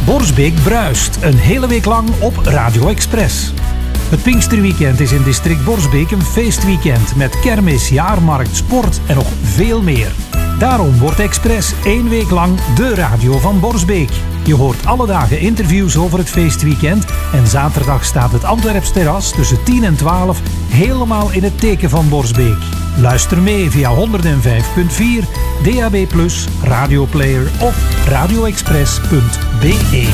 Borsbeek bruist, een hele week lang op Radio Express. Het Pinksterweekend is in district Borsbeek een feestweekend met kermis, jaarmarkt, sport en nog veel meer. Daarom wordt Express 1 week lang de radio van Borsbeek. Je hoort alle dagen interviews over het feestweekend en zaterdag staat het Antwerps terras tussen 10 en 12 helemaal in het teken van Borsbeek. Luister mee via 105.4, DAB+, Radioplayer of radioexpress.be.